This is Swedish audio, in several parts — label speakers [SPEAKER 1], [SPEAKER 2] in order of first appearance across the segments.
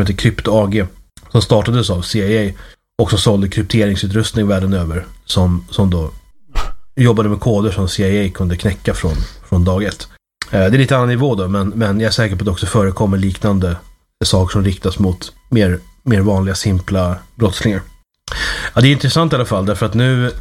[SPEAKER 1] som heter Krypto AG, som startades av CIA och som sålde krypteringsutrustning världen över, som då jobbade med koder som CIA kunde knäcka från dag ett. Det är lite annan nivå då, men jag är säker på att det också förekommer liknande saker som riktas mot mer vanliga, simpla brottslingar. Ja, det är intressant i alla fall, därför att nu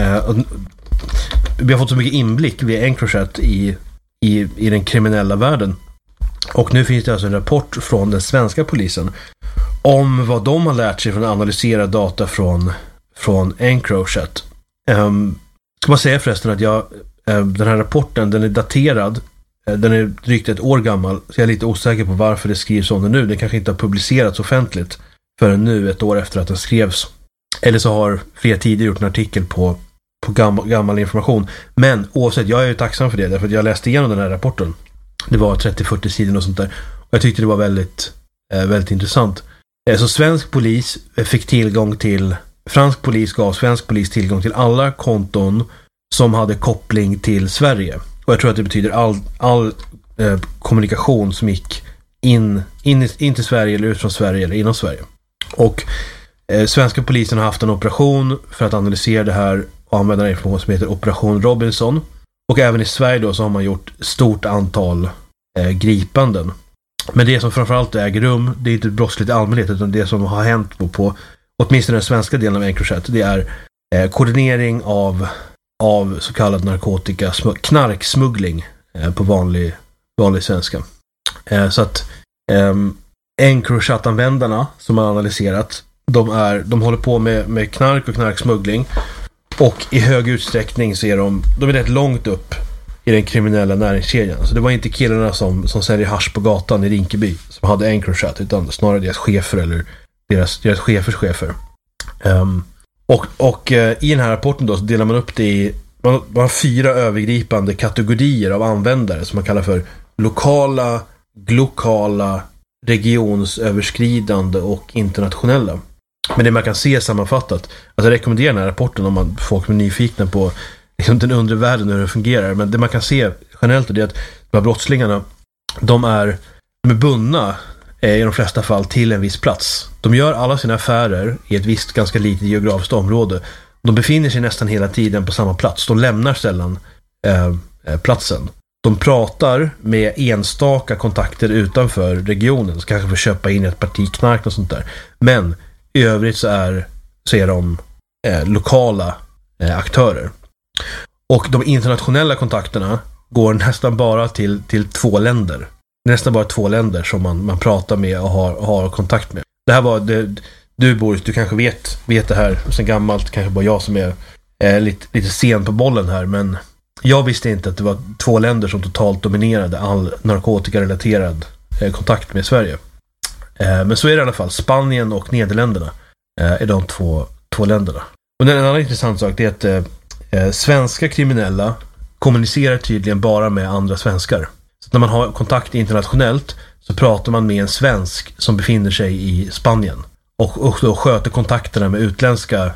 [SPEAKER 1] vi har fått så mycket inblick via Encrochat i den kriminella världen. Och nu finns det alltså en rapport från den svenska polisen om vad de har lärt sig från att analysera data från Encrochat. Ska man säga förresten att den här rapporten, den är daterad, den är drygt ett år gammal, så jag är lite osäker på varför det skrivs om det nu. Den kanske inte har publicerats offentligt förrän nu, ett år efter att den skrevs. Eller så har flera tidigare gjort en artikel på gammal information. Men oavsett, jag är ju tacksam för det, därför att jag läste igenom den här rapporten. Det var 30-40 sidor och sånt där. Och jag tyckte det var väldigt, väldigt intressant. Så svensk polis fick tillgång till, fransk polis gav svensk polis tillgång till alla konton som hade koppling till Sverige. Och jag tror att det betyder all kommunikation som gick in till Sverige eller ut från Sverige eller inom Sverige. Och svenska polisen har haft en operation för att analysera det här och använda en information som heter Operation Robinson. Och även i Sverige då så har man gjort stort antal gripanden. Men det som framförallt äger rum, det är inte brottsligt i allmänhet, utan det som har hänt på åtminstone den svenska delen av Encrochat, det är koordinering av så kallad knarksmuggling på vanlig svenska. Så att Encrochat-användarna som har analyserat, de håller på med knark och knarksmuggling, och i hög utsträckning så är de är rätt långt upp i den kriminella näringskedjan. Så det var inte killarna som säljer hasch på gatan i Rinkeby som hade Encrochat, utan snarare deras chefer eller deras chefers chefer. Och i den här rapporten då så delar man upp det i man har 4 övergripande kategorier av användare som man kallar för lokala, glokala, regionsöverskridande och internationella. Men det man kan se sammanfattat, alltså jag rekommenderar den här rapporten om folk är nyfikna på liksom den undre världen, hur det fungerar. Men det man kan se generellt är att de här brottslingarna, de är bundna i de flesta fall till en viss plats. De gör alla sina affärer i ett visst ganska litet geografiskt område. De befinner sig nästan hela tiden på samma plats. De lämnar sällan platsen. De pratar med enstaka kontakter utanför regionen, så kanske får köpa in ett parti knark och sånt där. Men i övrigt så är de lokala aktörer. Och de internationella kontakterna går nästan bara till 2 länder. Nästan bara 2 länder som man pratar med och har kontakt med. Det här var du Boris, du kanske vet det här sen gammalt, kanske bara jag som är lite sen på bollen här, men jag visste inte att det var 2 länder som totalt dominerade all narkotikarelaterad kontakt med Sverige. Men så är det i alla fall. Spanien och Nederländerna är de två länderna. Och en annan intressant sak är att svenska kriminella kommunicerar tydligen bara med andra svenskar. Så när man har kontakt internationellt så pratar man med en svensk som befinner sig i Spanien och då sköter kontakterna med utländska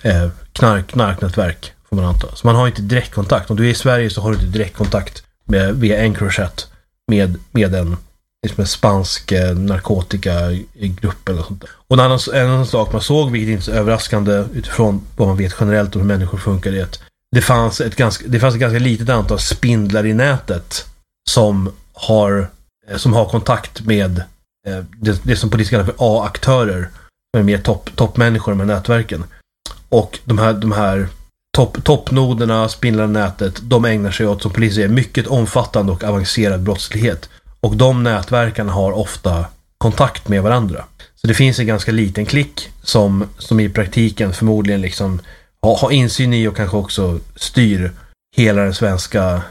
[SPEAKER 1] knarknätverk, får man anta. Så man har inte direktkontakt. Om du är i Sverige så har du inte direktkontakt via Encrochat med en spansk narkotikagrupp eller sånt där. Och en annan sak man såg, vilket inte är så överraskande utifrån vad man vet generellt om hur människor funkar, är att det fanns ett ganska litet antal spindlar i nätet som har kontakt med det som polisen kallar för A-aktörer, som är mer toppmänniskor med nätverken. Och de här toppnoderna, spindlar i nätet, de ägnar sig åt, som polisen säger, mycket omfattande och avancerad brottslighet. Och de nätverkarna har ofta kontakt med varandra. Så det finns en ganska liten klick som i praktiken förmodligen liksom har insyn i och kanske också styr hela den svenska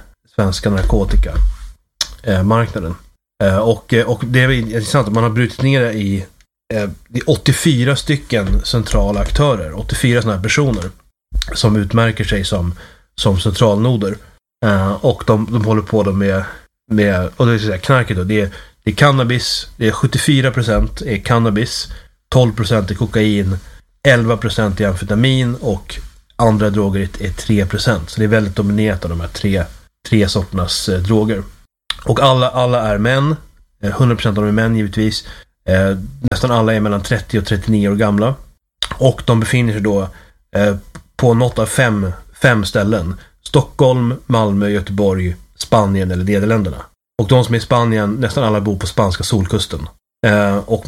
[SPEAKER 1] narkotikamarknaden. Och det är intressant att man har brutit ner det i 84 stycken centrala aktörer, 84 sådana här personer som utmärker sig som centralnoder. Och de håller på då med och det är knarket då, det är cannabis, det är 74% är cannabis, 12% är kokain, 11% är amfetamin och andra droger är 3%. Så det är väldigt dominerat av de här tre sorternas droger. Och alla är män, 100% av dem är män givetvis. Nästan alla är mellan 30 och 39 år gamla. Och de befinner sig då på något av fem ställen. Stockholm, Malmö, Göteborg, Spanien eller Nederländerna. Och de som är i Spanien, nästan alla bor på spanska solkusten. Och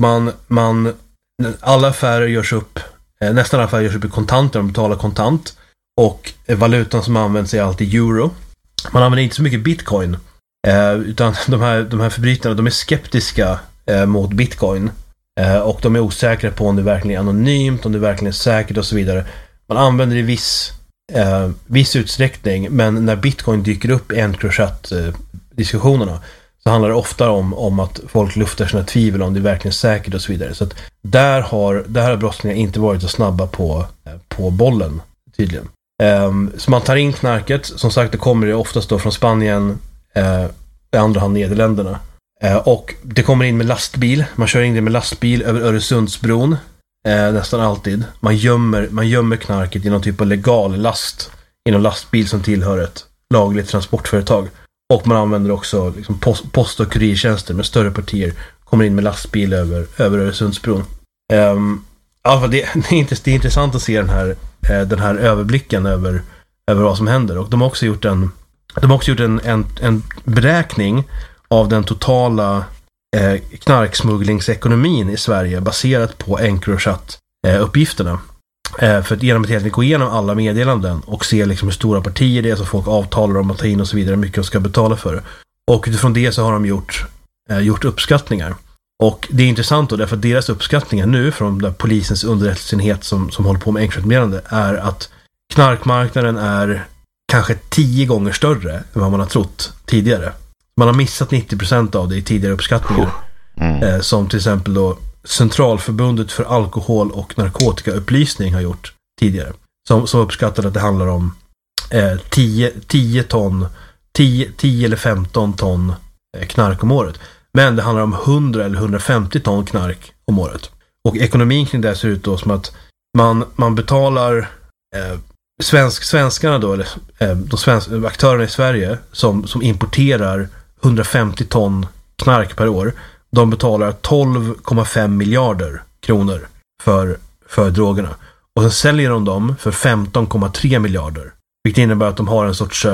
[SPEAKER 1] alla affärer görs upp, nästan alla affärer görs upp i kontanter, de betalar kontant. Och valutan som används är alltid euro. Man använder inte så mycket bitcoin, utan de här förbrytarna, de är skeptiska mot bitcoin. Och de är osäkra på om det verkligen är anonymt, om det verkligen är säkert och så vidare. Man använder det i viss utsträckning, men när bitcoin dyker upp i Encrochat-diskussionerna så handlar det ofta om att folk luftar sina tvivel om det är verkligen säkert och så vidare. Så att där har brottslingar inte varit så snabba på bollen, tydligen. Så man tar in knarket, som sagt det kommer det oftast då från Spanien, i andra hand Nederländerna. Och det kommer in med lastbil, man kör in det med lastbil över Öresundsbron, nästan alltid. Man gömmer knarket i någon typ av legal last i någon lastbil som tillhör ett lagligt transportföretag. Och man använder också liksom post- och kurirtjänster med större partier, kommer in med lastbil över Öresundsbron. Alltså det är intressant att se den här överblicken över vad som händer. Och de har också gjort en beräkning av den totala knarksmugglingsekonomin i Sverige baserat på Encrochat-uppgifterna. För att genom att helt gå igenom alla meddelanden och se liksom hur stora partier det är som folk avtalar om att ta in och så vidare, mycket de ska betala för. Och utifrån det så har de gjort uppskattningar. Och det är intressant då, därför att deras uppskattningar nu från där polisens underrättelseenhet som håller på med Encrochat-meddelande är att knarkmarknaden är kanske 10 gånger större än vad man har trott tidigare. Man har missat 90% av det i tidigare uppskattningar. Som till exempel då Centralförbundet för alkohol- och narkotikaupplysning har gjort tidigare. Som uppskattade att det handlar om 10 eller 15 ton knark om året. Men det handlar om 100 eller 150 ton knark om året. Och ekonomin kring det ser ut då som att man betalar svenskarna då, eller de svenska aktörerna i Sverige som importerar 150 ton knark per år, de betalar 12,5 miljarder kronor för drogerna. Och sen säljer de dem för 15,3 miljarder. Vilket innebär att de har en sorts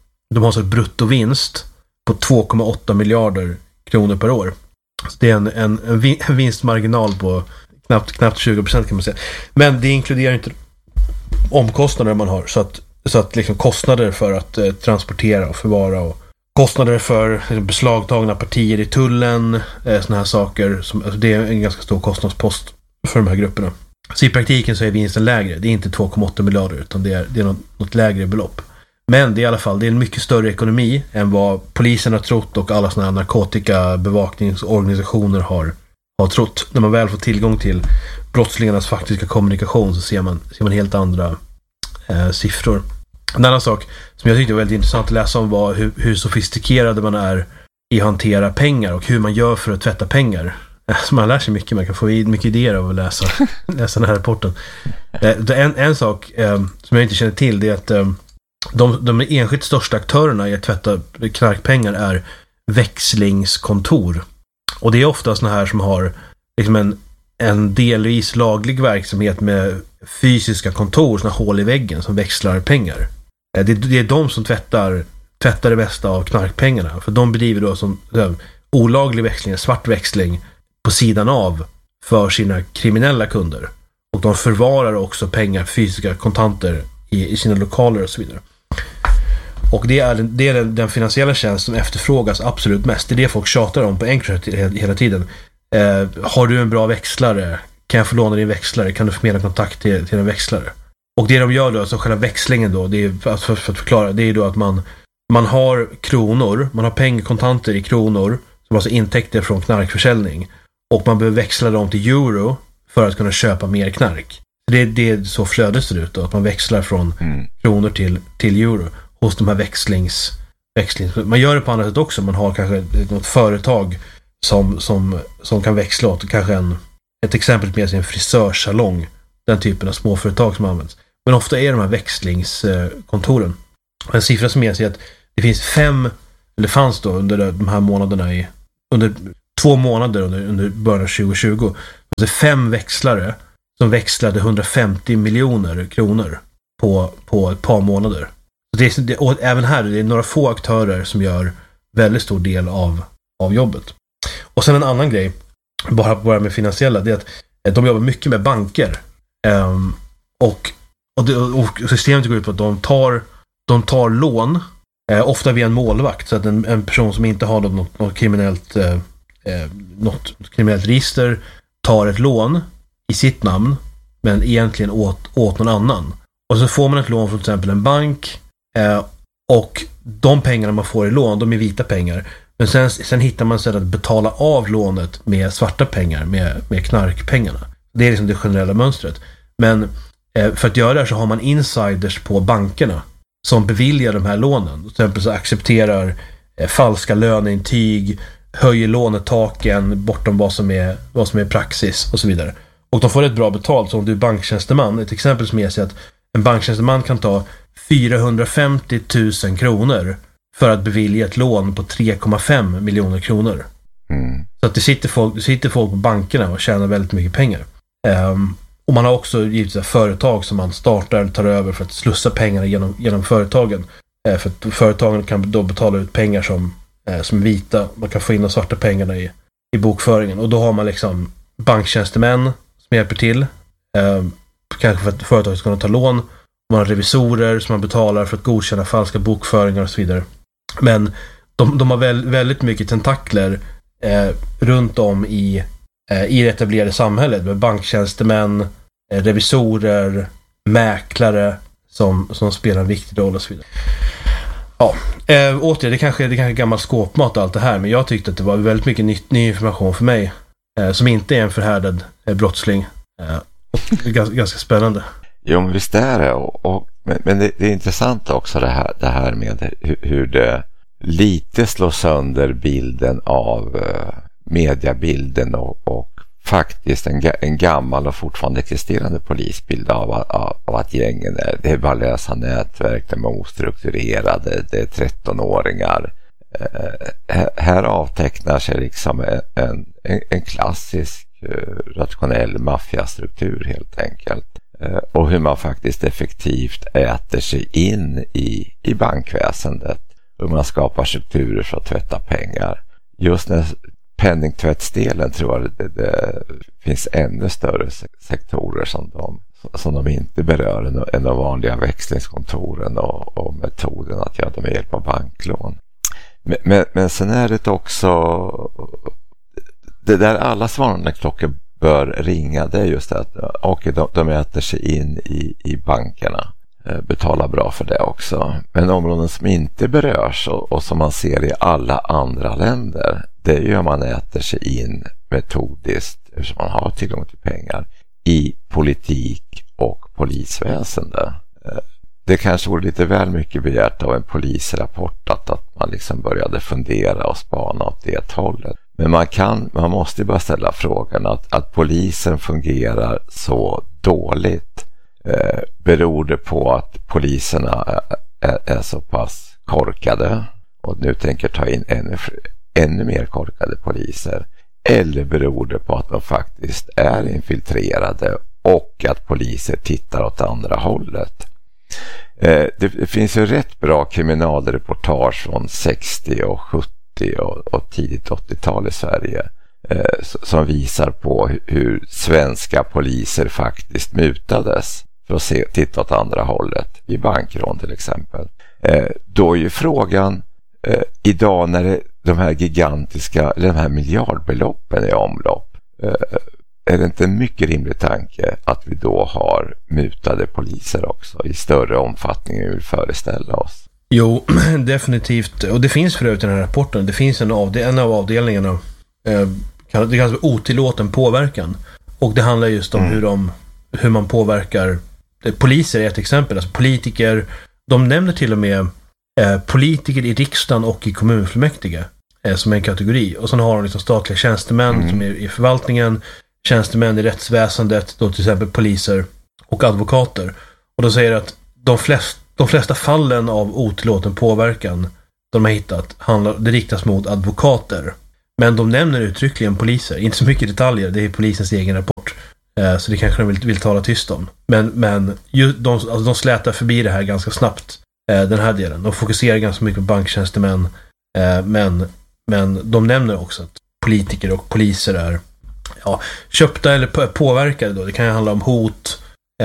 [SPEAKER 1] bruttovinst på 2,8 miljarder kronor per år. Så det är en vinstmarginal på knappt 20% kan man säga. Men det inkluderar inte omkostnader man har. Så att liksom kostnader för att transportera och förvara och kostnader för liksom beslagtagna partier i tullen, såna här saker. Alltså det är en ganska stor kostnadspost för de här grupperna. Så i praktiken så är vinsten lägre. Det är inte 2,8 miljarder utan det är något lägre belopp. Men det är i alla fall, det är en mycket större ekonomi än vad polisen har trott och alla såna här narkotikabevakningsorganisationer har trott. När man väl får tillgång till brottslingarnas faktiska kommunikation så ser man helt andra siffror. En annan sak som jag tyckte var väldigt intressant att läsa om var hur sofistikerade man är i att hantera pengar och hur man gör för att tvätta pengar. Så man lär sig mycket, man kan få mycket idéer av att läsa den här rapporten. En sak som jag inte känner till det är att de enskilt största aktörerna i att tvätta knarkpengar är växlingskontor. Och det är ofta såna här som har liksom en delvis laglig verksamhet med fysiska kontor, såna hål i väggen som växlar pengar. Det är de som tvättar det mesta av knarkpengarna. För de bedriver då som olaglig växling, svart växling på sidan av för sina kriminella kunder. Och de förvarar också pengar, fysiska kontanter i sina lokaler och så vidare. Och det är den finansiella tjänst som efterfrågas absolut mest. Det är det folk tjatar om på Encrochat hela tiden. Har du en bra växlare? Kan jag få låna din växlare? Kan du förmedla kontakt till en växlare? Och det de gör då, alltså själva växlingen då, det är, för att förklara, det är då att man har kronor, man har pengar, i kronor som alltså intäkter från knarkförsäljning. Och man behöver växla dem till euro för att kunna köpa mer knark. Det är så flödet ser ut då, att man växlar från kronor till euro hos de här växlings. Man gör det på andra sätt också. Man har kanske något företag som kan växla åt kanske ett exempel med en frisörsalong, den typen av småföretag som används. Men ofta är de här växlingskontoren. En siffra som jag ser att det finns 5, eller fanns då under de här månaderna under 2 månader under början av 2020. Det 5 växlare som växlade 150 miljoner kronor på ett par månader. Och även här det är några få aktörer som gör väldigt stor del av jobbet. Och sen en annan grej, bara med finansiella, det är att de jobbar mycket med banker. Och systemet går ut på att de tar lån, ofta via en målvakt, så att en person som inte har något kriminellt register tar ett lån i sitt namn, men egentligen åt någon annan. Och så får man ett lån från till exempel en bank, och de pengarna man får i lån, de är vita pengar. Men sen hittar man sätt att betala av lånet med svarta pengar, med knarkpengarna. Det är liksom det generella mönstret. Men för att göra det så har man insiders på bankerna som beviljar de här lånen. Till exempel så accepterar falska löneintyg, höjer lånetaken bortom vad som är praxis och så vidare. Och de får ett bra betalt. Så om du är banktjänsteman, ett exempel som är att en banktjänsteman kan ta 450 000 kronor för att bevilja ett lån på 3,5 miljoner kronor. Så att det sitter folk på bankerna och tjänar väldigt mycket pengar. Och man har också givetvis företag som man startar eller tar över för att slussa pengar genom företagen. För att företagen kan då betala ut pengar som är vita. Man kan få in de svarta pengarna i bokföringen. Och då har man liksom banktjänstemän som hjälper till. Kanske för att företaget ska kunna ta lån. Man har revisorer som man betalar för att godkänna falska bokföringar och så vidare. Men de har väldigt mycket tentakler runt om i det etablerade samhället, med banktjäntemän, revisorer, mäklare som spelar en viktig roll och så vidare. Ja, återigen, det kanske är gammal skåpmat allt det här, men jag tyckte att det var väldigt mycket ny information för mig som inte är en förhärdad brottsling. Och ganska spännande.
[SPEAKER 2] Jo, men visst är det. Men det är intressant också det här med hur det lite slår sönder bilden av mediebilden och faktiskt en gammal och fortfarande existerande polisbild av att gängen det är bara lösa nätverk, de är ostrukturerade, det är 13-åringar. Här avtecknar sig liksom en klassisk rationell maffiastruktur helt enkelt. Och hur man faktiskt effektivt äter sig in i bankväsendet. Hur man skapar strukturer för att tvätta pengar. Just när penningtvättsdelen tror jag det finns ännu större sektorer som de inte berör än de vanliga växlingskontoren och metoden att göra det med hjälp av banklån. Men sen är det också det där alla varningsklockor bör ringa, det är just att de äter sig in i bankerna, betalar bra för det också. Men områden som inte berörs och som man ser i alla andra länder, det är ju att man äter sig in metodiskt, eftersom man har tillgång till pengar, i politik och polisväsende. Det kanske vore lite väl mycket begärt av en polisrapport att man liksom började fundera och spana åt det hållet. Men man måste bara ställa frågan att polisen fungerar så dåligt. Beror det på att poliserna är så pass korkade och nu tänker ta in ännu mer korkade poliser? Eller beror det på att de faktiskt är infiltrerade och att poliser tittar åt andra hållet? Det finns ju rätt bra kriminalreportage från 60 och 70 och tidigt 80-tal i Sverige som visar på hur svenska poliser faktiskt mutades för att titta åt andra hållet vid bankrån till exempel. Då är ju frågan idag när de här miljardbeloppen är i omlopp, är det inte en mycket rimlig tanke att vi då har mutade poliser också i större omfattning än vi vill föreställa oss?
[SPEAKER 1] Jo, definitivt. Och det finns förut i den här rapporten. Det finns en av avdelningarna. Det kallas för otillåten påverkan. Och det handlar just om hur man påverkar. Poliser är ett exempel. Alltså politiker. De nämner till och med politiker i riksdagen och i kommunfullmäktige som en kategori. Och sen har de liksom statliga tjänstemän som är i förvaltningen. Tjänstemän i rättsväsendet. Då till exempel poliser och advokater. Och de säger att de flesta fallen av otillåten påverkan de har hittat det riktas mot advokater. Men de nämner uttryckligen poliser. Inte så mycket detaljer, det är polisens egen rapport. Så det kanske de vill tala tyst om. Men de slätar förbi det här ganska snabbt. Den här delen. De fokuserar ganska mycket på banktjänstemän. Men de nämner också att politiker och poliser är köpta eller påverkade då. Det kan ju handla om hot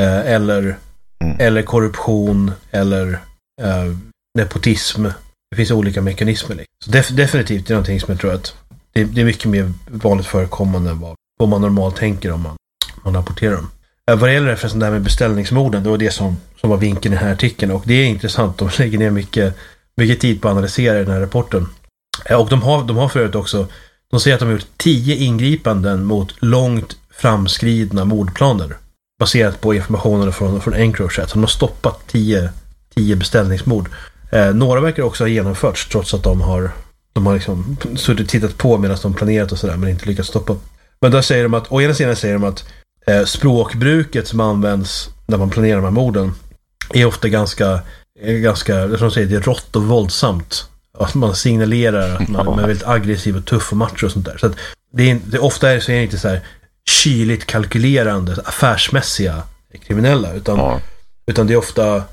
[SPEAKER 1] eller korruption eller nepotism. Det finns olika mekanismer. Så definitivt är det någonting som jag tror att det är mycket mer vanligt förekommande än vad man normalt tänker om man rapporterar dem. Vad det gäller förresten det här med beställningsmorden, det var det som var vinkeln i den här artikeln, och det är intressant. De lägger ner mycket tid på att analysera den här rapporten. Och de har förut också, de säger att de har gjort 10 ingripanden mot långt framskridna mordplaner baserat på informationen från Encrochat. Så de har stoppat 10 beställningsmord. Några verkar också ha genomförts trots att de har liksom suttit och tittat på medan de planerat och sådär, men inte lyckats stoppa. Men då säger de att, å ena sidan säger de att språkbruket som används när man planerar de här morden är ofta ganska som de säger, det är rått och våldsamt. Att man signalerar att man är väldigt aggressiv och tuff och macho och sånt där. Så att det ofta är det inte så här kyligt kalkylerande, affärsmässiga kriminella, utan det är ofta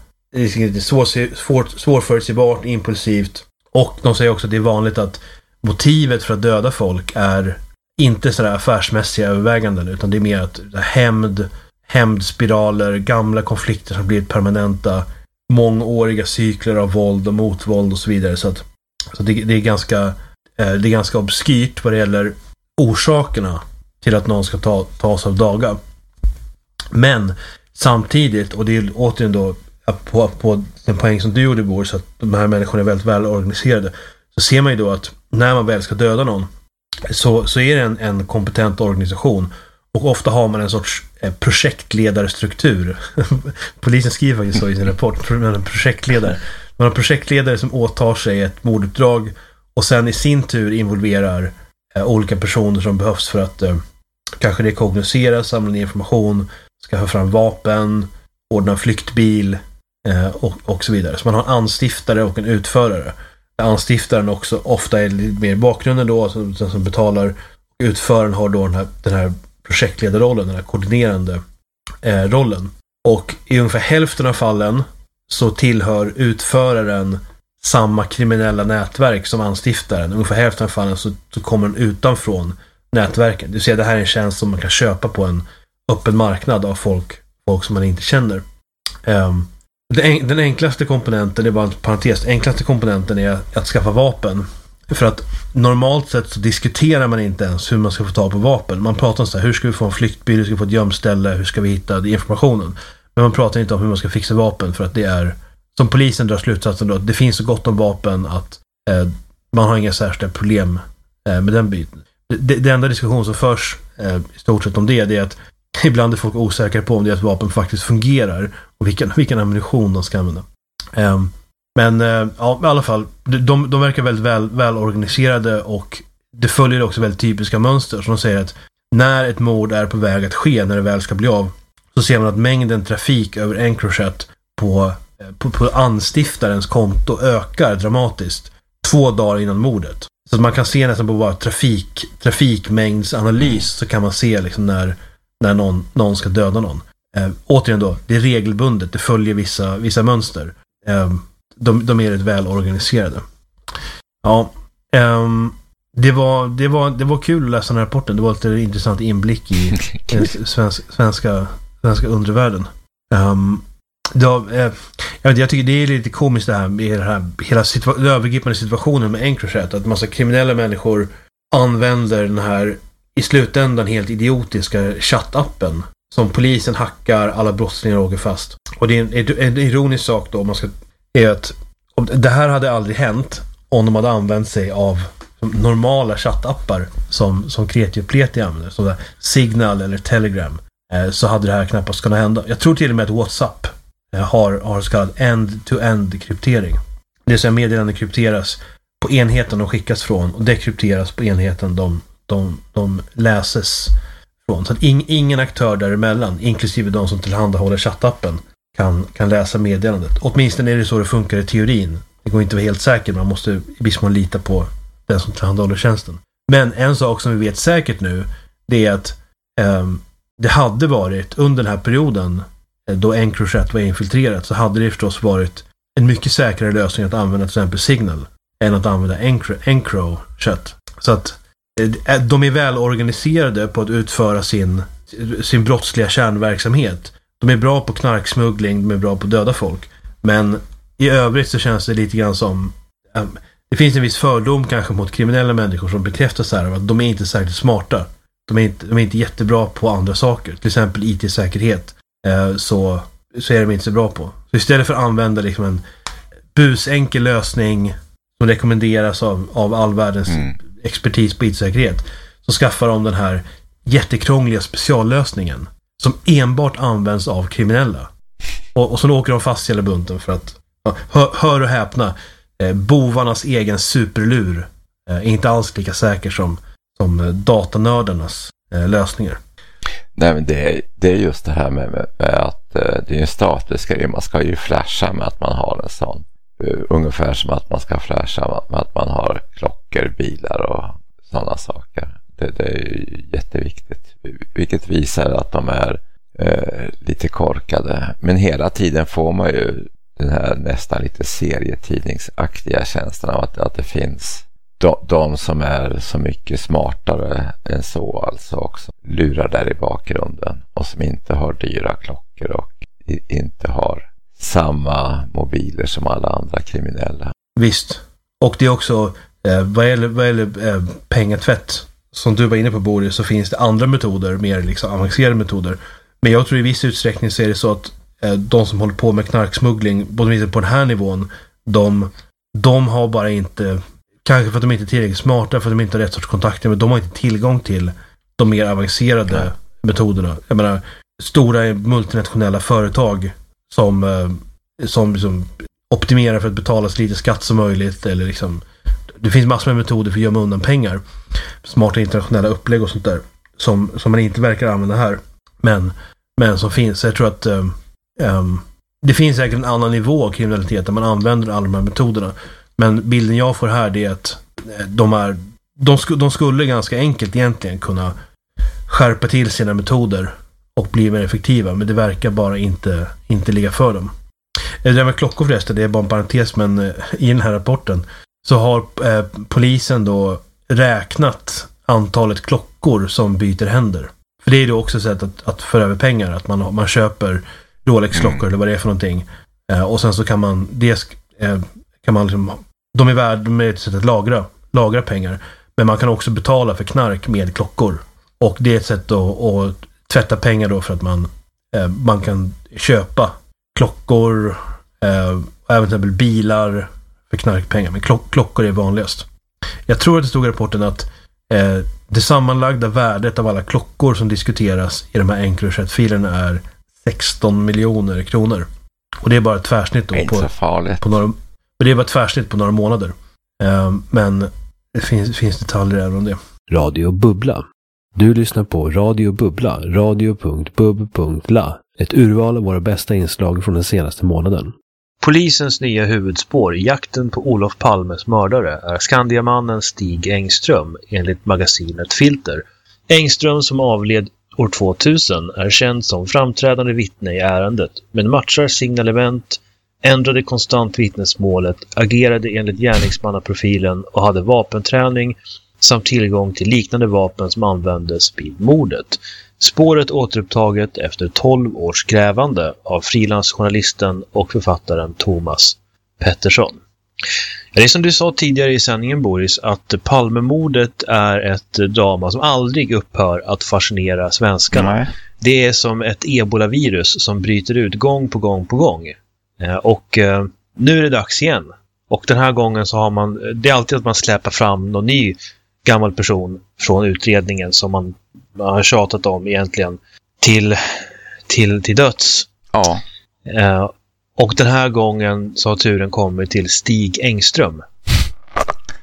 [SPEAKER 1] svårförutsägbart, impulsivt. Och de säger också att det är vanligt att motivet för att döda folk är inte sådär affärsmässiga överväganden, utan det är mer att hämndspiraler, gamla konflikter som blir permanenta, mångåriga cykler av våld och motvåld och så vidare. Så det är ganska obskyrt vad det gäller orsakerna till att någon ska tas av daga. Men samtidigt, och det är återigen då på den poäng som du gjorde, Bor, så att de här människorna är väldigt väl organiserade, så ser man ju då att när man väl ska döda någon så är det en kompetent organisation, och ofta har man en sorts projektledarstruktur. Polisen skriver faktiskt så i sin rapport, en projektledare. Man har en projektledare som åtar sig ett morduppdrag och sen i sin tur involverar olika personer som behövs för att kanske rekognosera, samla ner information, skaffa fram vapen, ordna en flyktbil och så vidare. Så man har en anstiftare och en utförare. Anstiftaren också ofta är lite mer i bakgrunden då, som betalar. Utföraren har då den här projektledarrollen, den här koordinerande rollen. Och i ungefär hälften av fallen så tillhör utföraren samma kriminella nätverk som anstiftaren. Ungefär hälften av fallen så kommer den utanför nätverken. Det vill säga, det här är en tjänst som man kan köpa på en öppen marknad av folk som man inte känner. Den enklaste komponenten, det är bara en parentes, enklaste komponenten är att skaffa vapen. För att normalt sett så diskuterar man inte ens hur man ska få ta på vapen. Man pratar om så här, hur ska vi få en flyktbil, hur ska vi få ett gömställe, hur ska vi hitta informationen. Men man pratar inte om hur man ska fixa vapen, för att det är, som polisen drar slutsatsen då, att det finns så gott om vapen att man har inga särskilda problem med den biten. Det enda diskussion som förs i stort sett om det är att ibland är folk osäkra på om deras vapen faktiskt fungerar och vilken ammunition de ska använda. Men ja, i alla fall, de verkar väldigt väl organiserade, och det följer också väldigt typiska mönster. Så de säger att när ett mord är på väg att ske, när det väl ska bli av, så ser man att mängden trafik över Encrochat på anstiftarens konto ökar dramatiskt 2 dagar innan mordet. Så att man kan se nästan på bara trafikmängdsanalys, så kan man se liksom när någon ska döda någon. Återigen då, det är regelbundet, det följer vissa mönster. De är rätt väl organiserade. Ja, det var kul att läsa den här rapporten. Det var lite intressant inblick i den svenska undervärlden. Jag tycker det är lite komiskt det här med hela den övergripande situationen med Encrochat, att massa kriminella människor använder den här i slutändan helt idiotiska chattappen som polisen hackar, alla brottslingar åker fast. Och det är en ironisk sak då, är att det här hade aldrig hänt om de hade använt sig av normala chattappar som Kreti och Pleti använder, som Signal eller Telegram, så hade det här knappast kunnat hända. Jag tror till och med att WhatsApp har så kallad end-to-end kryptering. Det vill säga, meddelanden krypteras på enheten de skickas från och dekrypteras på enheten de läses från. Så att ingen aktör däremellan, inklusive de som tillhandahåller chattappen, kan läsa meddelandet. Åtminstone är det så det funkar i teorin. Det går inte att vara helt säker, man måste i viss mån lita på den som tillhandahåller tjänsten. Men en sak som vi vet säkert nu, det är att det hade varit under den här perioden då Encrochat var infiltrerat, så hade det förstås varit en mycket säkrare lösning att använda till exempel Signal än att använda Encrochat. Så att de är väl organiserade på att utföra sin brottsliga kärnverksamhet. De är bra på knarksmuggling, de är bra på att döda folk. Men i övrigt så känns det lite grann som det finns en viss fördom kanske mot kriminella människor som bekräftar så här att de är inte särskilt smarta. De är inte jättebra på andra saker. Till exempel IT-säkerhet så är de inte så bra på. Så istället för att använda liksom en busenkel lösning som rekommenderas av all världens expertis på IT-säkerhet, så skaffar de den här jättekrångliga speciallösningen som enbart används av kriminella. Och så åker de fast i hela bunten för att hör och häpna, bovarnas egen superlur är inte alls lika säker som datanördarnas lösningar.
[SPEAKER 2] Nej, men det är just det här med att det är en statisk grej. Man ska ju flasha med att man har en sån. Ungefär som att man ska flasha med att man har klockor, bilar och sådana saker. Det är ju jätteviktigt. Vilket visar att de är lite korkade. Men hela tiden får man ju den här nästan lite serietidningsaktiga känslan av att det finns de som är så mycket smartare än så, alltså också lurar där i bakgrunden och som inte har dyra klockor och inte har samma mobiler som alla andra kriminella.
[SPEAKER 1] Visst. Och det är också vad gäller pengatvätt som du var inne på, Boris, så finns det andra metoder, mer liksom avancerade metoder. Men jag tror i viss utsträckning så är det så att de som håller på med knarksmuggling, både på den här nivån, de har bara inte, kanske för att de inte är tillräckligt smarta, för att de inte har rätt sorts kontakter, men de har inte tillgång till de mer avancerade metoderna. Jag menar, stora multinationella företag som optimerar för att betala så lite skatt som möjligt, eller liksom, det finns massor med metoder för att gömma undan pengar, smarta internationella upplägg och sånt där som man inte verkar använda här, men som finns. Jag tror att det finns säkert en annan nivå av kriminalitet där man använder alla de här metoderna, men bilden jag får här är att de skulle ganska enkelt egentligen kunna skärpa till sina metoder och bli mer effektiva, men det verkar bara inte ligga för dem. Det där med klockor förresten, det är bara en parentes, men i den här rapporten så har polisen då räknat antalet klockor som byter händer. För det är då också ett sätt att föra över pengar, att man köper Rolex-klockor eller vad det är för någonting, och sen så kan man liksom, de är ett sätt att lagra pengar, men man kan också betala för knark med klockor, och det är ett sätt att tvätta pengar då, för att man kan köpa klockor och även bilar för knarkpengar, men klockor är vanligast. Jag tror att det stod i rapporten att det sammanlagda värdet av alla klockor som diskuteras i de här Encrochat-filerna är 16 miljoner kronor. Och det är bara ett tvärsnitt då på några, det är bara ett tvärsnitt på några månader. Men det finns detaljer även om det.
[SPEAKER 3] Radio Bubbla. Du lyssnar på Radio Bubbla, radio.bub.la. Ett urval av våra bästa inslag från den senaste månaden.
[SPEAKER 4] Polisens nya huvudspår i jakten på Olof Palmes mördare är Skandiamannen Stig Engström, enligt magasinet Filter. Engström, som avled år 2000, är känd som framträdande vittne i ärendet, men matchar signalement, ändrade konstant vittnesmålet, agerade enligt gärningsmannaprofilen och hade vapenträning samt tillgång till liknande vapen som användes vid mordet. Spåret återupptaget efter 12 års grävande av frilansjournalisten och författaren Thomas Pettersson. Det är som du sa tidigare i sändningen, Boris, att Palmemordet är ett drama som aldrig upphör att fascinera svenskarna. Nej. Det är som ett ebola-virus som bryter ut gång på gång på gång. Och nu är det dags igen. Och den här gången så har det är alltid att man släpar fram någon ny gammal person från utredningen som man har tjatat om egentligen till döds. Ja. Och den här gången så har turen kommit till Stig Engström.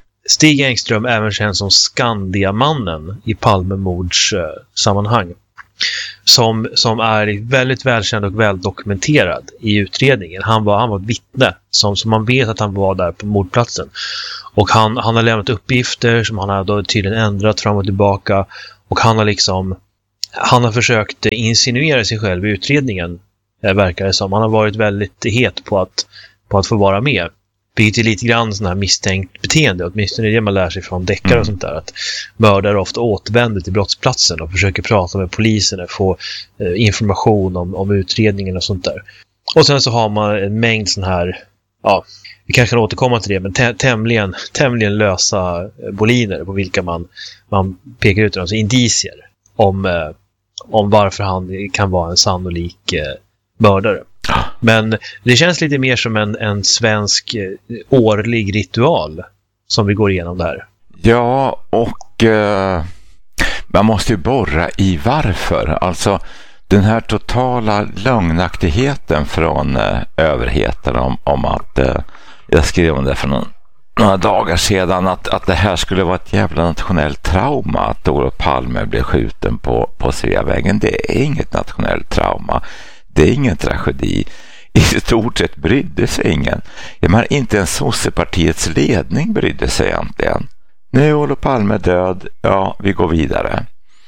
[SPEAKER 4] Stig Engström, även känd som Skandiamannen i Palmemords sammanhang. som är väldigt välkänd och väldokumenterad i utredningen. Han var ett vittne som man vet att han var där på mordplatsen. Och han har lämnat uppgifter som han har då tydligen ändrat fram och tillbaka. Och han har försökt insinuera sig själv i utredningen, verkar det som. Han har varit väldigt het på att få vara med. Vilket är lite grann sån här misstänkt beteende. Åtminstone det man lär sig från deckare och sånt där. Att mördare ofta återvänder till brottsplatsen och försöker prata med polisen och få information om utredningen och sånt där. Och sen så har man en mängd sån här, ja, vi kanske kan återkomma till det, men tämligen lösa boliner på vilka man pekar ut, alltså indicier om varför han kan vara en sannolik mördare. Men det känns lite mer som en svensk årlig ritual som vi går igenom där.
[SPEAKER 2] Ja, och man måste ju borra i varför. Alltså den här totala lögnaktigheten från överheten om att jag skrev om det för några dagar sedan att det här skulle vara ett jävla nationellt trauma att Olof Palme blev skjuten på Sveavägen. Det är inget nationellt trauma. Det är ingen tragedi. I stort sett brydde sig ingen. Jag menar, inte ens Sossepartiets ledning brydde sig egentligen. Nu är Olof Palme död. Ja, vi går vidare.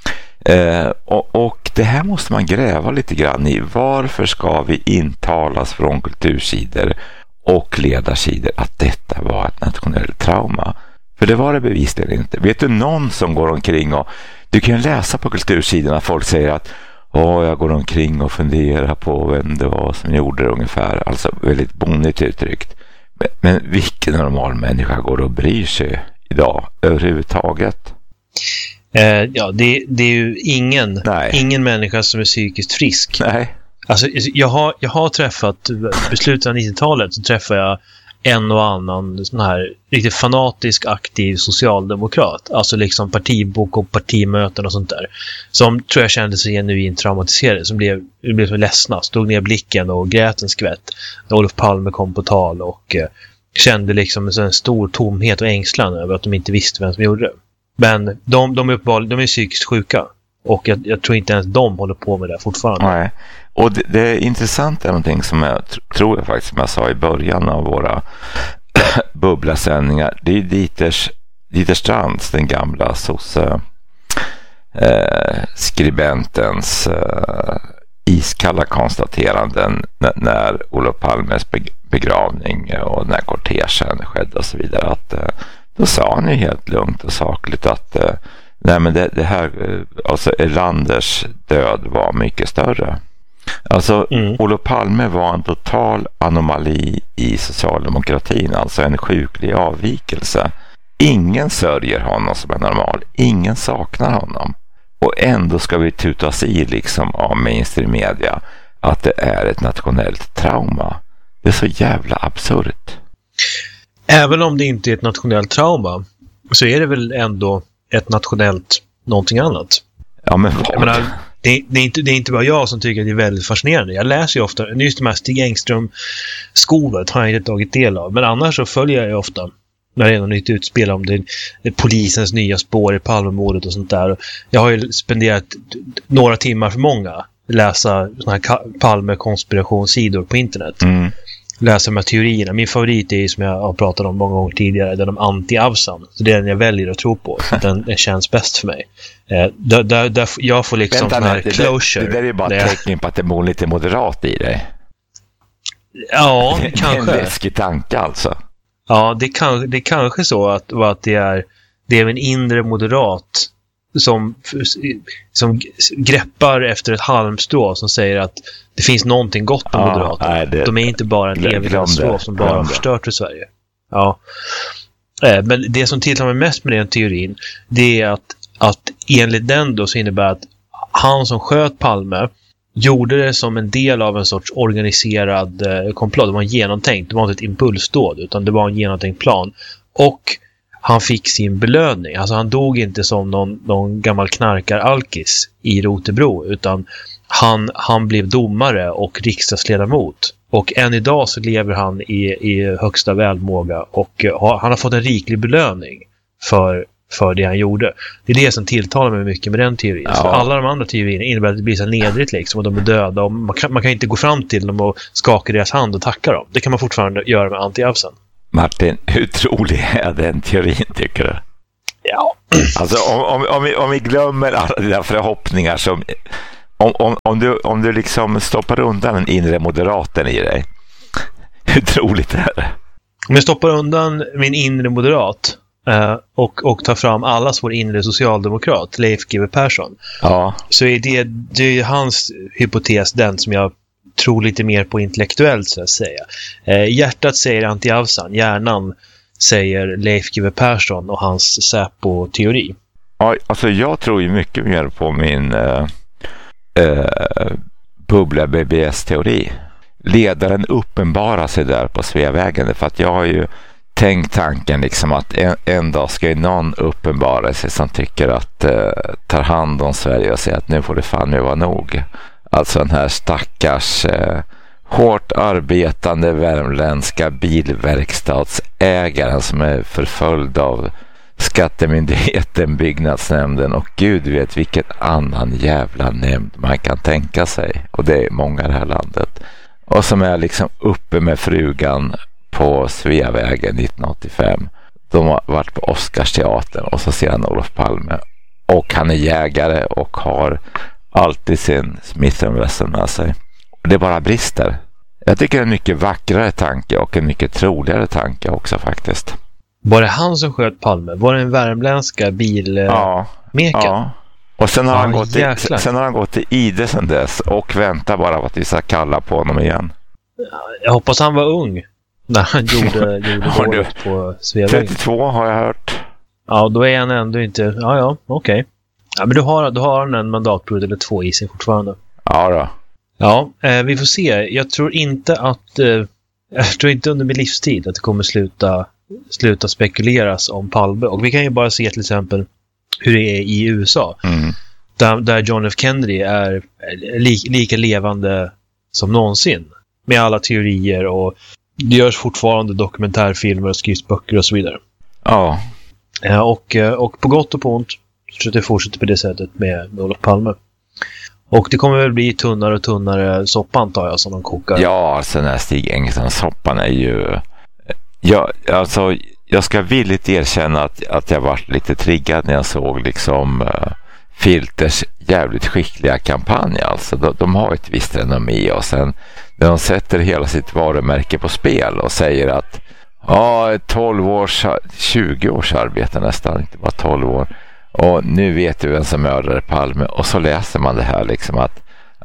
[SPEAKER 2] Och det här måste man gräva lite grann i. Varför ska vi intalas från kultursidor och ledarsidor att detta var ett nationellt trauma? För det var det bevisligen inte. Vet du någon som går omkring och... Du kan läsa på kultursidorna, folk säger att jag går omkring och funderar på vem det var som gjorde det ungefär. Alltså väldigt bonnigt uttryckt. Men vilken normal människa går och bryr sig idag överhuvudtaget?
[SPEAKER 4] Ja, det är ju ingen människa som är psykiskt frisk.
[SPEAKER 2] Nej.
[SPEAKER 4] Alltså, jag har träffat, i slutet av 90-talet så träffade jag en och annan sån här riktigt fanatisk, aktiv socialdemokrat. Alltså liksom partibok och partimöten och sånt där. Som tror jag kände sig genuint traumatiserade. Som blev så ledsna, stod ner blicken och grät en skvätt när Olof Palme kom på tal och kände liksom en stor tomhet och ängslan över att de inte visste vem som gjorde det. Men de är psykiskt sjuka. Och jag tror inte ens de håller på med det fortfarande.
[SPEAKER 2] Nej. Och det är intressant är någonting som jag tror jag faktiskt, som jag sa i början av våra bubblasändningar. Det är Dieter Strands, den gamla skribentens iskalla konstateranden när Olof Palmes begravning och när kortegen skedde och så vidare, att då sa han ju helt lugnt och sakligt att nej, men det här, alltså Erlanders död var mycket större. Alltså Olof Palme var en total anomali i socialdemokratin, alltså en sjuklig avvikelse. Ingen sörjer honom som är normal, ingen saknar honom. Och ändå ska vi tutas i liksom av mainstream media att det är ett nationellt trauma. Det är så jävla absurt.
[SPEAKER 4] Även om det inte är ett nationellt trauma så är det väl ändå ett nationellt någonting annat.
[SPEAKER 2] Ja, men vad?
[SPEAKER 4] Jag menar, det är inte bara jag som tycker att det är väldigt fascinerande. Jag läser ju ofta, just de här Stig Engström-skovet har jag inte tagit del av. Men annars så följer jag ju ofta när det är något nytt utspel om det polisens nya spår i Palmemordet och sånt där. Jag har ju spenderat några timmar för många läsa såna här Palme-konspirationssidor på internet. Läsa de här teorierna. Min favorit är, som jag har pratat om många gånger tidigare, den om anti-Avsan. Så det är den jag väljer att tro på. Den känns bäst för mig. Där jag får liksom sån här closure.
[SPEAKER 2] Det där är ju bara ett tecken på att det mår lite moderat i dig.
[SPEAKER 4] Ja, kanske.
[SPEAKER 2] Det är en läskig tanke alltså.
[SPEAKER 4] Ja, det är kanske så att det är en inre moderat som greppar efter ett halmstrå som säger att det finns någonting gott med Moderaterna. De är inte bara en evig katastrof som bara har förstört för Sverige. Ja. Men det som tilltalar mig mest med den teorin, det är att enligt den då så innebär att han som sköt Palme gjorde det som en del av en sorts organiserad komplott. Det var genomtänkt. Det var inte ett impulsdåd, utan det var en genomtänkt plan. Och han fick sin belöning. Alltså han dog inte som någon gammal knarkar-alkis i Rotebro, utan han blev domare och riksdagsledamot. Och än idag så lever han i högsta välmåga och han har fått en riklig belöning för det han gjorde. Det är det som tilltalar mig mycket med den teorin.
[SPEAKER 2] Ja.
[SPEAKER 4] För alla de andra teorierna innebär att det blir så nedrigt liksom, och de är döda och man kan inte gå fram till dem och skaka deras hand och tacka dem. Det kan man fortfarande göra med Anti-Avsan. Martin,
[SPEAKER 2] hur trolig är den teorin, tycker du?
[SPEAKER 4] Ja.
[SPEAKER 2] Alltså om vi glömmer alla dina förhoppningar som om du liksom stoppar undan den inre moderaten i dig, hur troligt är det?
[SPEAKER 4] Om jag stoppar undan min inre moderat och tar fram allas vår inre socialdemokrat, Leif GW Persson, så är det är hans hypotes, den som jag tror lite mer på intellektuellt, så att säga. Hjärtat säger Anti-Avsan, hjärnan säger Leif GW Persson och hans Säpo-teori.
[SPEAKER 2] Ja, alltså jag tror ju mycket mer på min bubbla BBS-teori. Ledaren uppenbarar sig där på Sveavägen, för att jag har ju tänkt tanken liksom att en dag ska ju någon uppenbara sig som tycker att tar hand om Sverige och säger att nu får det fan nu vara nog. Alltså den här stackars hårt arbetande värmländska bilverkstadsägaren som är förföljd av skattemyndigheten, byggnadsnämnden och gud vet vilken annan jävla nämnd man kan tänka sig. Och det är många i det här landet. Och som är liksom uppe med frugan på Sveavägen 1985. De har varit på Oscarsteatern och så ser han Olof Palme. Och han är jägare och har alltid sin Smith & Wesson med sig. Och det bara brister. Jag tycker det är en mycket vackrare tanke och en mycket troligare tanke också faktiskt.
[SPEAKER 4] Var det han som sköt Palme? Var det en värmländska bilmeken?
[SPEAKER 2] Ja. Och sen har han gått till Ide sedan dess och väntar bara på att vi ska kalla på honom igen.
[SPEAKER 4] Jag hoppas han var ung när han gjorde dåligt på Sveavägen.
[SPEAKER 2] 32 har jag hört.
[SPEAKER 4] Ja, då är han ändå inte... Ja, okej. Ja, men då har han en mandatperiod eller 2 i sig fortfarande.
[SPEAKER 2] Ja då.
[SPEAKER 4] Ja, vi får se. Jag tror inte under min livstid att det kommer sluta spekuleras om Palme. Och vi kan ju bara se till exempel hur det är i USA. Där John F. Kennedy är lika levande som någonsin. Med alla teorier och det görs fortfarande dokumentärfilmer och skrivs böcker och så vidare.
[SPEAKER 2] Ja.
[SPEAKER 4] Och på gott och på ont så det fortsätter på det sättet med Olof Palme. Och det kommer väl bli tunnare och tunnare soppa, antar jag, som de kokar.
[SPEAKER 2] Ja, alltså den här Stig Engström-soppan är ju... Jag ska villigt erkänna att jag var lite triggad när jag såg liksom Filters jävligt skickliga kampanj. Alltså, de har ett visst renommé och sen när de sätter hela sitt varumärke på spel och säger att 20 års arbete nästan, inte bara 12 år. Och nu vet du vem som mördade Palme. Och så läser man det här liksom att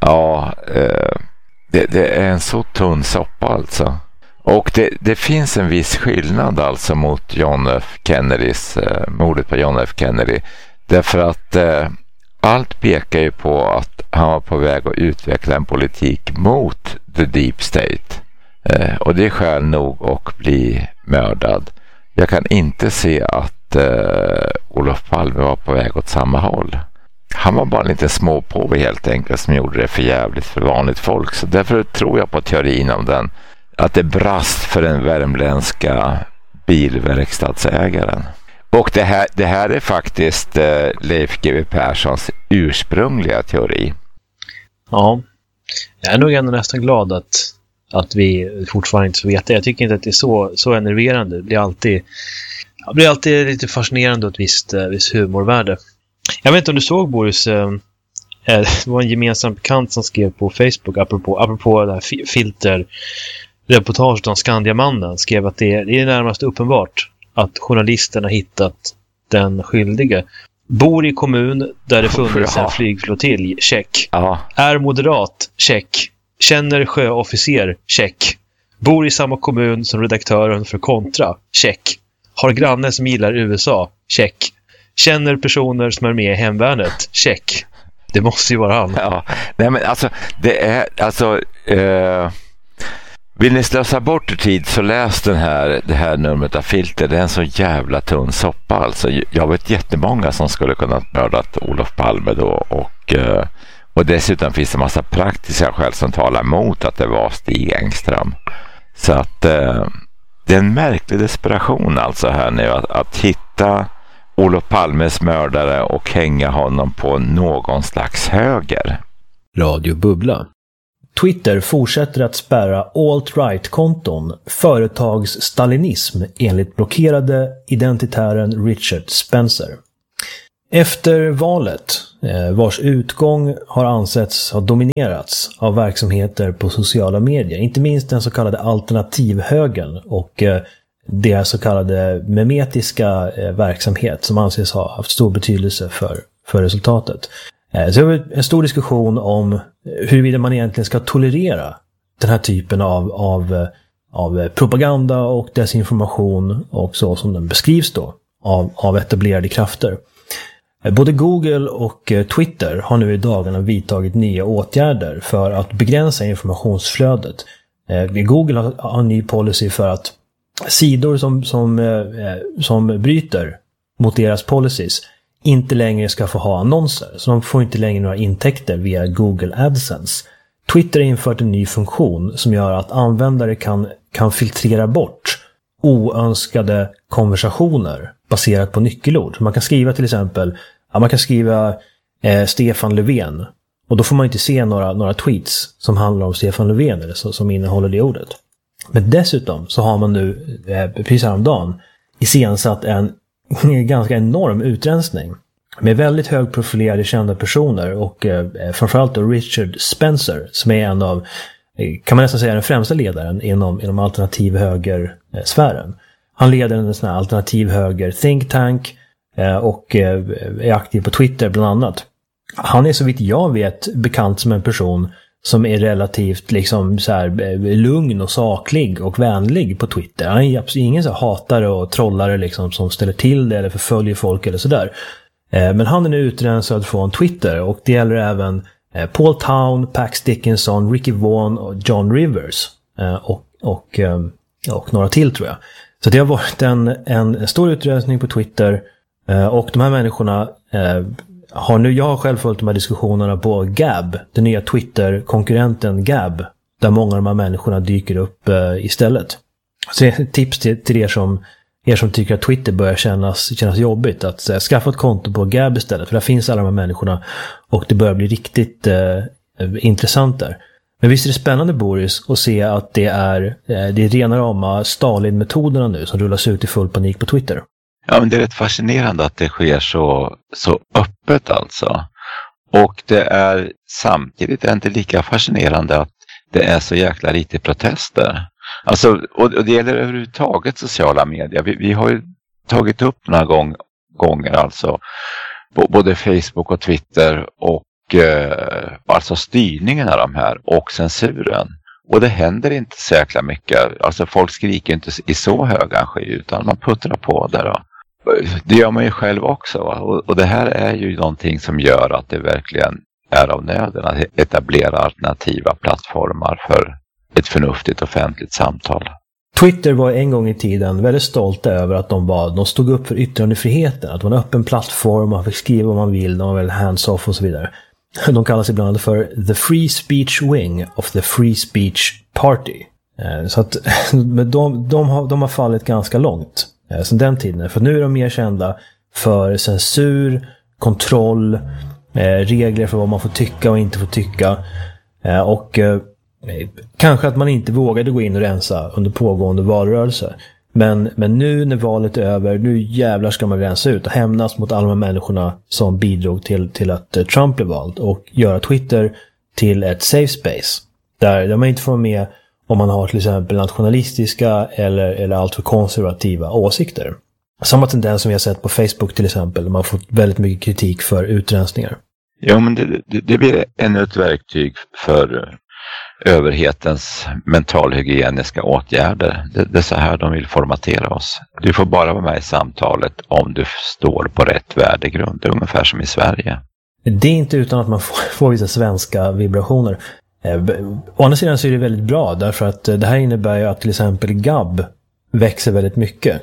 [SPEAKER 2] det är en så tunn soppa alltså. Och det finns en viss skillnad alltså mot John F. Kennedys mordet på John F. Kennedy. Därför att allt pekar ju på att han var på väg att utveckla en politik mot the deep state. Och det är skäl nog att bli mördad. Jag kan inte se att Olof Palme var på väg åt samma håll. Han var bara en liten småpåve helt enkelt som gjorde det för jävligt för vanligt folk. Så därför tror jag på teorin om den. Att det brast för den värmländska bilverkstadsägaren. Och det här är faktiskt Leif GW Perssons ursprungliga teori. Jag
[SPEAKER 4] är nog ändå nästan glad att vi fortfarande inte får veta. Jag tycker inte att det är så enerverande. Det blir alltid lite fascinerande och ett visst humorvärde. Jag vet inte om du såg, Boris, det var en gemensam bekant som skrev på Facebook apropå det här filterreportaget om Skandiamannen, skrev att det är närmast uppenbart att journalisterna hittat den skyldige. Bor i kommun där det funnits en flygflottilj, check. Är moderat, check. Känner sjöofficer, check. Bor i samma kommun som redaktören för Kontra, check. Har grannar som gillar USA, check. Känner personer som är med i hemvärnet, check. Det måste ju vara han.
[SPEAKER 2] Ja, nej men alltså det är alltså vill ni slösa bort tid så läs det här numret av Filter. Det är en så jävla tunn soppa alltså. Jag vet jättemånga som skulle kunna mördat Olof Palme då och dessutom finns det en massa praktiska skäl som talar emot att det var Stig Engström. Så att det är en märklig desperation alltså här nu att hitta Olof Palmes mördare och hänga honom på någon slags höger.
[SPEAKER 3] Radio Bubbla.
[SPEAKER 5] Twitter fortsätter att spärra alt-right-konton, företagsstalinism enligt blockerade identitären Richard Spencer. Efter valet, vars utgång har ansetts ha dominerats av verksamheter på sociala medier, inte minst den så kallade alternativhögern och deras så kallade memetiska verksamhet som anses ha haft stor betydelse för resultatet. Så det var en stor diskussion om huruvida man egentligen ska tolerera den här typen av propaganda och desinformation och så som den beskrivs då av etablerade krafter. Både Google och Twitter har nu i dagarna vidtagit nya åtgärder för att begränsa informationsflödet. Google har en ny policy för att sidor som bryter mot deras policies inte längre ska få ha annonser. Så de får inte längre några intäkter via Google AdSense. Twitter har infört en ny funktion som gör att användare kan filtrera bort oönskade konversationer baserat på nyckelord. Man kan skriva till exempel, man kan skriva Stefan Löfven och då får man inte se några tweets som handlar om Stefan Löfven eller som innehåller det ordet. Men dessutom så har man nu precis häromdagen iscensatt en ganska enorm utrensning med väldigt högprofilerade kända personer och framförallt då Richard Spencer som är en av, kan man nästan säga, den främsta ledaren inom alternativ höger-sfären. Han leder en sån här alternativ höger think tank och är aktiv på Twitter bland annat. Han är så vitt jag vet bekant som en person som är relativt liksom så här lugn och saklig och vänlig på Twitter. Han är absolut ingen så här hatare och trollare liksom som ställer till det eller förföljer folk eller sådär. Men han är nu utrensad från Twitter och det gäller även Paul Town, Pax Dickinson, Ricky Vaughn och John Rivers och några till tror jag. Så det har varit en stor utrensning på Twitter och de här människorna jag har själv följt de här diskussionerna på Gab, den nya Twitter-konkurrenten Gab, där många av de här människorna dyker upp istället. Så ett tips till er som tycker att Twitter börjar kännas jobbigt, att skaffa ett konto på Gab istället, för där finns alla de här människorna och det börjar bli riktigt intressant där. Men visst är det spännande, Boris, att se att det är rena rama Stalin-metoderna nu som rullas ut i full panik på Twitter.
[SPEAKER 2] Ja, men det är rätt fascinerande att det sker så öppet alltså. Och det är samtidigt inte lika fascinerande att det är så jäkla lite protester. Alltså, och det gäller överhuvudtaget sociala medier. Vi har ju tagit upp några gånger alltså både Facebook och Twitter och alltså styrningen av de här och censuren. Och det händer inte så jäkla mycket. Alltså folk skriker inte i så höga sky utan man puttrar på där då. Det gör man ju själv också. Och det här är ju någonting som gör att det verkligen är av nöden att etablera alternativa plattformar för ett förnuftigt offentligt samtal.
[SPEAKER 5] Twitter var en gång i tiden väldigt stolta över att de stod upp för yttrandefriheten. Att det var en öppen plattform, man fick skriva vad man vill, de var väldigt hands-off och så vidare. De kallas ibland för the free speech wing of the free speech party. Så att de har fallit ganska långt sedan den tiden. För nu är de mer kända för censur, kontroll, regler för vad man får tycka och inte får tycka. Och kanske att man inte vågade gå in och rensa under pågående valrörelse. Men nu när valet är över, nu jävlar ska man rensa ut och hämnas mot alla de människorna som bidrog till att Trump blev vald och göra Twitter till ett safe space. Där man inte får vara med om man har till exempel nationalistiska eller alltför konservativa åsikter. Samma tendens som vi har sett på Facebook till exempel, där man har fått väldigt mycket kritik för utrensningar.
[SPEAKER 2] Ja, men det blir ännu ett verktyg för överhetens mentalhygieniska åtgärder. Det är så här de vill formatera oss. Du får bara vara med i samtalet om du står på rätt värdegrund. Det är ungefär som i Sverige.
[SPEAKER 5] Det är inte utan att man får vissa svenska vibrationer. Å andra sidan så är det väldigt bra därför att det här innebär ju att till exempel Gab växer väldigt mycket.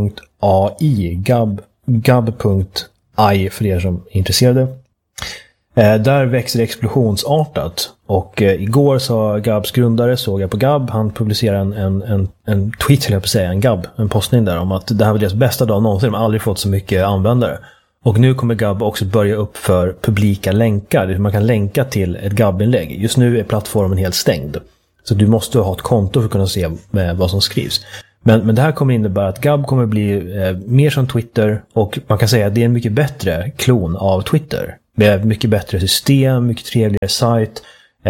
[SPEAKER 5] gab.ai, gab.ai för er som är intresserade. Där växer det explosionsartat. Och igår sa Gabs grundare, såg jag på Gab, han publicerade en tweet, skulle jag på säga, en postning där om att det här var deras bästa dag någonsin. De har aldrig fått så mycket användare. Och nu kommer Gab också börja upp för publika länkar. Man kan länka till ett Gab-inlägg. Just nu är plattformen helt stängd. Så du måste ha ett konto för att kunna se vad som skrivs. Men det här kommer innebära att Gab kommer bli mer som Twitter. Och man kan säga att det är en mycket bättre klon av Twitter. Det är mycket bättre system, mycket trevligare sajt.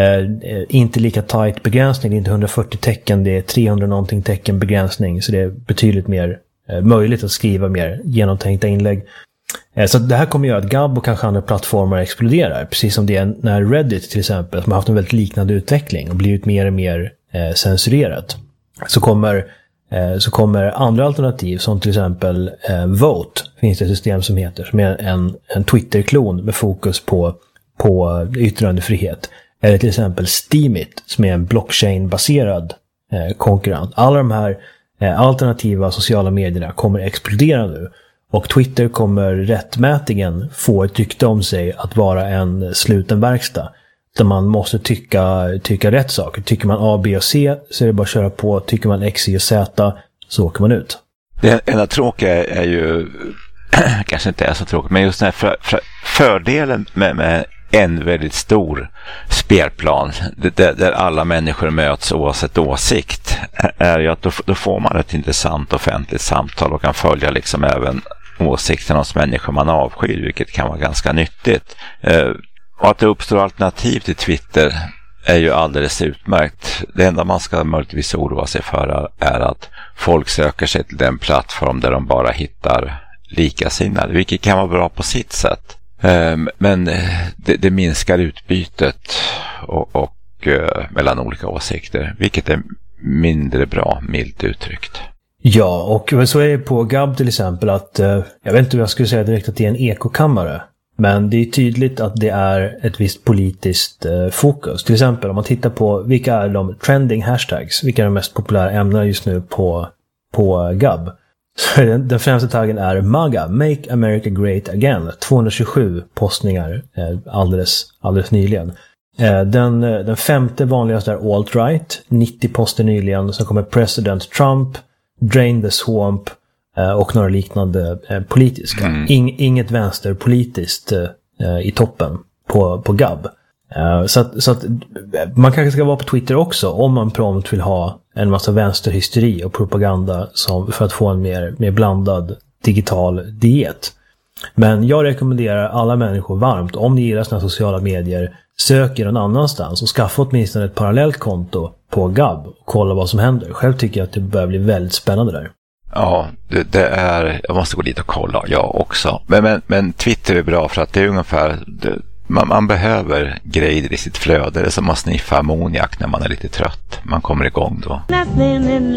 [SPEAKER 5] Inte lika tight begränsning. Det är inte 140 tecken, det är 300 någonting tecken begränsning. Så det är betydligt mer möjligt att skriva mer genomtänkta inlägg. Så det här kommer göra att Gab och kanske andra plattformar exploderar. Precis som det är när Reddit till exempel, som har haft en väldigt liknande utveckling och blivit mer och mer censurerat. Så kommer andra alternativ som till exempel Vote, finns det ett system som heter, som är en Twitter-klon med fokus på yttrandefrihet. Eller till exempel Steemit som är en blockchain-baserad konkurrent. Alla de här alternativa sociala medierna kommer explodera nu. Och Twitter kommer rättmätigen få ett rykte om sig att vara en sluten verkstad. Där man måste tycka rätt saker. Tycker man A, B och C så är det bara att köra på. Tycker man X, Y och Z så åker man ut. Det
[SPEAKER 2] enda tråkiga är ju, kanske inte är så tråkigt, men just den här fördelen med en väldigt stor spelplan där alla människor möts oavsett åsikt är ju att då får man ett intressant offentligt samtal och kan följa liksom även åsikterna hos människor man avskyr, vilket kan vara ganska nyttigt. Och att det uppstår alternativ till Twitter är ju alldeles utmärkt. Det enda man ska möjligtvis oroa sig för är att folk söker sig till den plattform där de bara hittar likasinnade, vilket kan vara bra på sitt sätt. Men det minskar utbytet och mellan olika åsikter, vilket är mindre bra, milt uttryckt.
[SPEAKER 5] Ja, och så är det på Gab till exempel att, jag vet inte hur jag skulle säga direkt att det är en ekokammare. Men det är tydligt att det är ett visst politiskt fokus. Till exempel om man tittar på vilka är de trending hashtags, vilka är de mest populära ämnena just nu på Gab. Så den främsta taggen är MAGA, Make America Great Again. 227 postningar alldeles nyligen. Den femte vanligaste är alt-right, 90 poster nyligen. Sen kommer President Trump, Drain the Swamp och några liknande politiska. Inget vänsterpolitiskt i toppen på Gab. Så att man kanske ska vara på Twitter också om man prompt vill ha en massa vänsterhysteri och propaganda för att få en mer blandad digital diet. Men jag rekommenderar alla människor varmt, om ni gillar såna sociala medier, sök er någon annanstans och skaffa åtminstone ett parallellt konto på Gab och kolla vad som händer. Själv tycker jag att det börjar bli väldigt spännande där.
[SPEAKER 2] Ja, det är, jag måste gå dit och kolla, jag också. Men Twitter är bra för att det är ungefär, man behöver grejer i sitt flöde. Det är som att sniffa ammoniak när man är lite trött. Man kommer igång då. Nothing in